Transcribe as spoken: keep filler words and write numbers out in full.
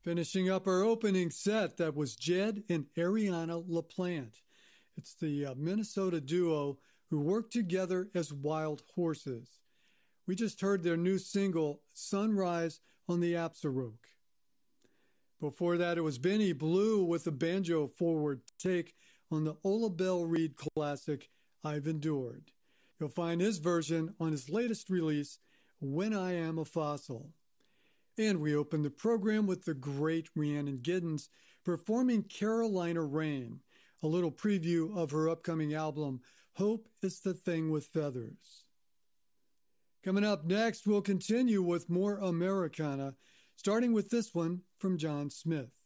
Finishing up our opening set, that was Jed and Ariana LaPlante. It's the uh, Minnesota duo who worked together as Wild Horses. We just heard their new single, Sunrise, on the Absaroke. Before that, it was Benny Blue with a banjo-forward take on the Ola Belle Reed classic, I've Endured. You'll find his version on his latest release, When I Am a Fossil. And we opened the program with the great Rhiannon Giddens performing Carolina Rain, a little preview of her upcoming album, Hope is the Thing with Feathers. Coming up next, we'll continue with more Americana, starting with this one from John Smith.